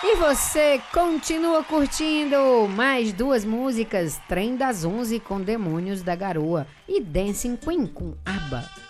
E você continua curtindo mais duas músicas, Trem das 11 com Demônios da Garoa e Dancing Queen com ABBA.